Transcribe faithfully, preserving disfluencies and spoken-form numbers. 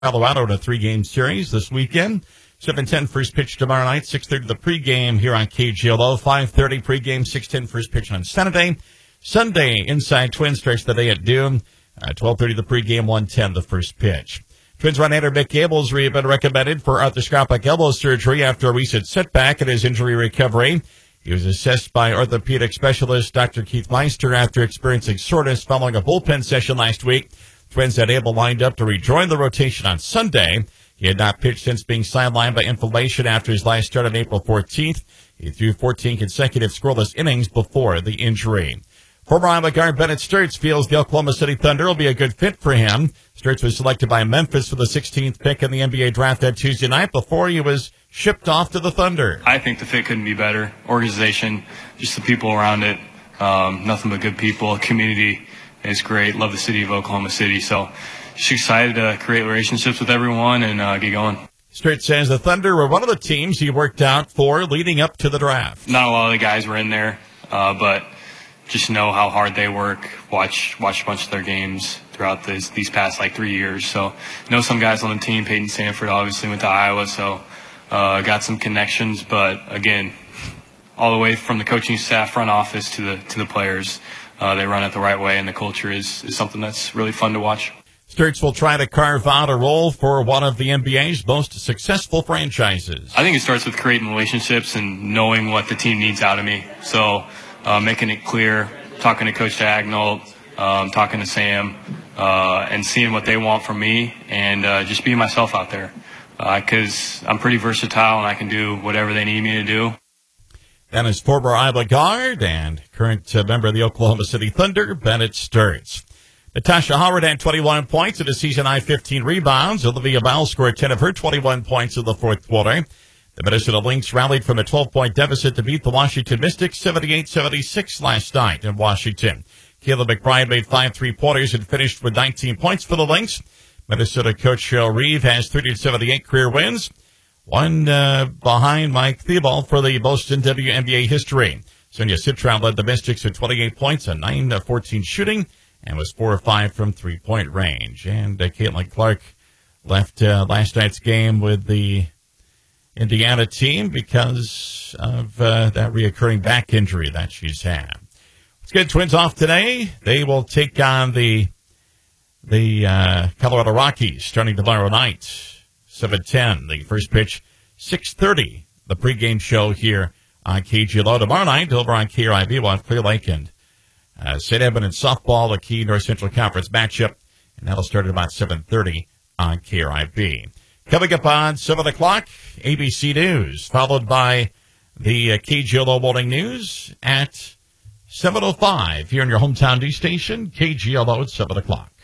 Colorado in a three-game series this weekend. seven ten first pitch tomorrow night, six thirty the pregame here on K G L O, five thirty pregame, six ten first pitch on Saturday. Sunday, Inside Twins starts the day at noon, uh, twelve thirty the pregame, one ten the first pitch. Twins right-hander Mick Gable's been recommended for arthroscopic elbow surgery after a recent setback in his injury recovery. He was assessed by orthopedic specialist Doctor Keith Meister after experiencing soreness following a bullpen session last week. Twins had Able lined up to rejoin the rotation on Sunday. He had not pitched since being sidelined by inflammation after his last start on April fourteenth. He threw fourteen consecutive scoreless innings before the injury. Former Iowa guard Bennett Sturtz feels the Oklahoma City Thunder will be a good fit for him. Sturtz was selected by Memphis for the sixteenth pick in the N B A draft that Tuesday night before he was shipped off to the Thunder. I think the fit couldn't be better. Organization, just the people around it, um, nothing but good people. Community is great. Love the city of Oklahoma City. So just excited to create relationships with everyone and uh, get going. Sturtz says the Thunder were one of the teams he worked out for leading up to the draft. Not a lot of the guys were in there, uh, but just know how hard they work. Watch watch a bunch of their games throughout this, these past like three years. So know some guys on the team. Peyton Sanford obviously went to Iowa, so uh, got some connections. But again, all the way from the coaching staff, front office to the to the players, uh, they run it the right way, and the culture is is something that's really fun to watch. Sturtz will try to carve out a role for one of the N B A's most successful franchises. I think it starts with creating relationships and knowing what the team needs out of me. So uh, making it clear, talking to Coach Dagnall, um, talking to Sam, uh, and seeing what they want from me, and uh, just being myself out there. Because uh, I'm pretty versatile and I can do whatever they need me to do. And his former Iowa guard and current uh, member of the Oklahoma City Thunder, Bennett Sturtz. Natasha Howard had twenty-one points and a season-high fifteen rebounds. Olivia Bell scored ten of her twenty-one points in the fourth quarter. The Minnesota Lynx rallied from a twelve-point deficit to beat the Washington Mystics seventy-eight seventy-six last night in Washington. Kayla McBride made five three-pointers and finished with nineteen points for the Lynx. Minnesota coach Cheryl Reeve has thirty seventy-eight career wins, one uh, behind Mike Thibault for the most in W N B A history. Sonia Citron led the Mystics with twenty-eight points and nine of fourteen shooting, and was four or five from three-point range. And uh, Caitlin Clark left uh, last night's game with the Indiana team because of uh, that reoccurring back injury that she's had. Let's get Twins off today. They will take on the the uh, Colorado Rockies starting tomorrow night, seven ten. The first pitch, six thirty. The pregame show here on K G L O. Tomorrow night over on K R I B, we'll have Clear Lake and Uh, Saint Edmund softball, a key North Central Conference matchup, and that'll start at about seven thirty on K R I B. Coming up on seven o'clock, A B C News, followed by the uh, K G L O Morning News at seven oh five here on your hometown news station, K G L O at seven o'clock.